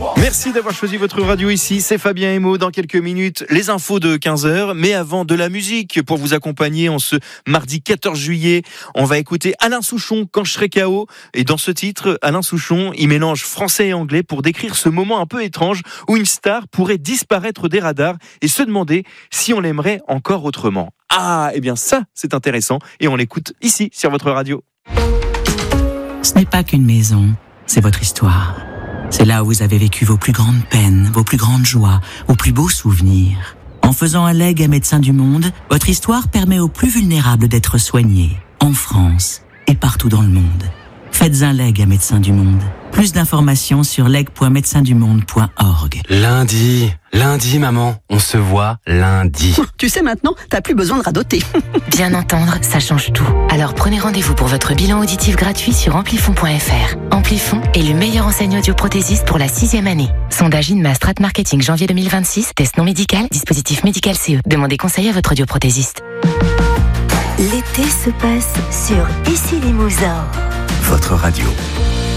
Merci d'avoir choisi votre radio ici, c'est Fabien et Maud. Dans quelques minutes, les infos de 15h, mais avant de la musique pour vous accompagner en ce mardi 14 juillet. On va écouter Alain Souchon, Quand je serai KO. Et dans ce titre, Alain Souchon, il mélange français et anglais pour décrire ce moment un peu étrange où une star pourrait disparaître des radars et se demander si on l'aimerait encore autrement. Ah, eh bien ça, c'est intéressant et on l'écoute ici sur votre radio. Ce n'est pas qu'une maison, c'est votre histoire. C'est là où vous avez vécu vos plus grandes peines, vos plus grandes joies, vos plus beaux souvenirs. En faisant un legs à Médecins du Monde, votre histoire permet aux plus vulnérables d'être soignés, en France et partout dans le monde. Faites un leg à Médecins du Monde. Plus d'informations sur leg.médecindumonde.org. Lundi, maman, on se voit lundi. Tu sais maintenant, t'as plus besoin de radoter. Bien entendre, ça change tout. Alors prenez rendez-vous pour votre bilan auditif gratuit sur amplifon.fr. Amplifon est le meilleur enseigne audioprothésiste pour la 6e année. Sondage INMA Strat Marketing janvier 2026, test non médical, dispositif médical CE. Demandez conseil à votre audioprothésiste. L'été se passe sur Issy Limousin. Votre radio.